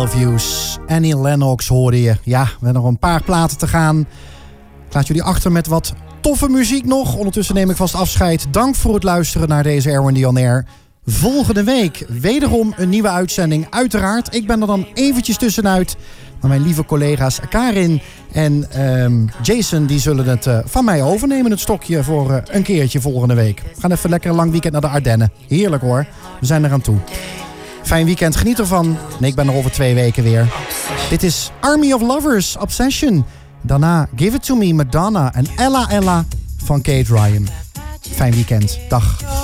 Bellevue. Annie Lennox hoorde je. Ja, we hebben nog een paar platen te gaan. Ik laat jullie achter met wat toffe muziek nog. Ondertussen neem ik vast afscheid. Dank voor het luisteren naar deze Erwin on Air. Volgende week wederom een nieuwe uitzending. Uiteraard, ik ben er dan eventjes tussenuit. Maar mijn lieve collega's Karin en Jason, die zullen het van mij overnemen, het stokje, voor een keertje volgende week. We gaan even lekker een lang weekend naar de Ardennen. Heerlijk hoor, we zijn er aan toe. Fijn weekend, geniet ervan. Nee, ik ben er over 2 weken weer. Dit is Army of Lovers, Obsession. Daarna Give It To Me, Madonna en Ella Ella van Kate Ryan. Fijn weekend, dag.